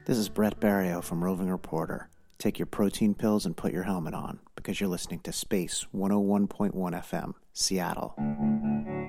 This is Brett Barrio from Roving Reporter. Take your protein pills and put your helmet on, because you're listening to Space 101.1 FM, Seattle.